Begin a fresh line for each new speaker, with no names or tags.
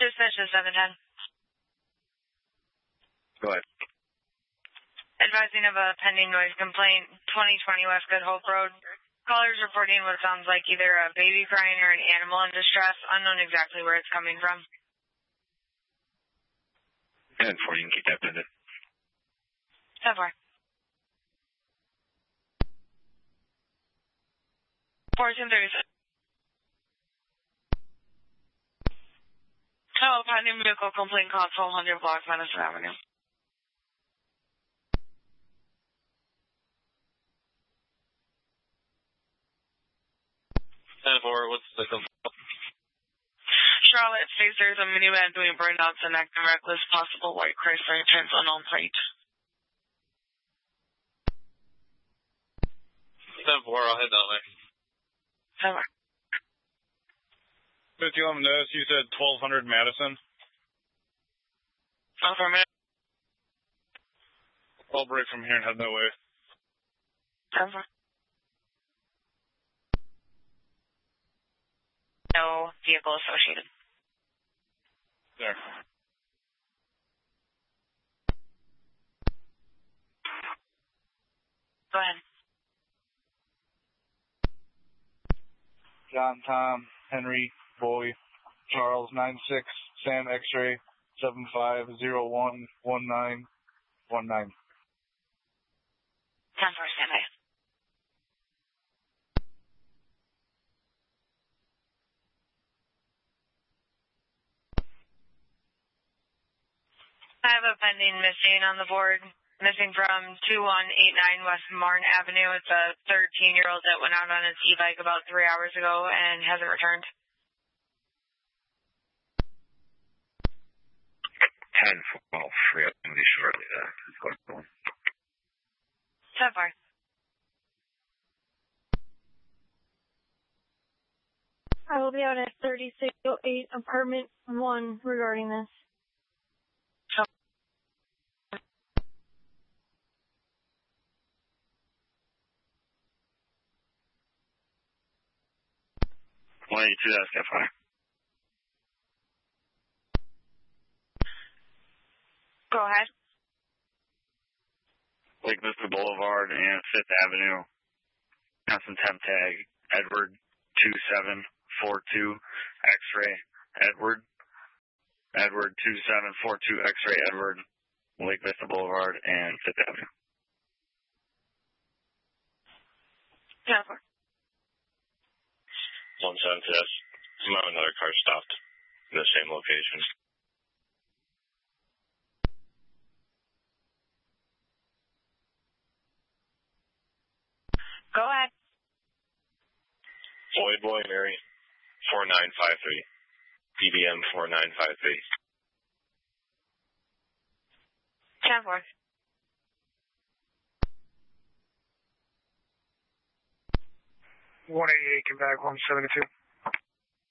Dispatch to 710.
Go ahead.
Advising of a pending noise complaint, 2020 West Good Hope Road. Callers reporting what sounds like either a baby crying or an animal in distress. Unknown exactly where it's coming from.
10-4, you can keep that pending.
10-4. 1436. Hello, pending vehicle complaint call 1200 Block Madison Avenue.
10-4, what's the complaint?
Charlotte states there's a minivan doing burnouts and acting reckless, possible white Chrysler turns unknown plate.
10-4, I'll head that way.
10-4.
51 notice, you said 1200 Madison.
Over minute.
I'll break from here and head that way.
10-4. No vehicle associated.
There.
Go ahead.
John, Tom, Henry, Boy, Charles, 96, Sam, X-ray, 75011919.
10-4, standby. I have a pending missing on the board. Missing from 2189 West Martin Avenue. It's a 13-year-old that went out on his e-bike about 3 hours ago and hasn't returned.
10-4, free up somebody shortly. Let's go.
10-4.
I will be out at 3608 apartment 1 regarding this.
182, that's got fire.
Go ahead.
Lake Vista Boulevard and 5th Avenue. Constant temp tag, Edward 2742, X-ray, Edward. Edward 2742, X-ray, Edward, Lake Vista Boulevard and 5th Avenue.
10-4.
17, yes. Somehow another car stopped in the same location.
Go ahead.
Boy, Mary, 4953. PBM 4953.
10-4.
188, come back, 172.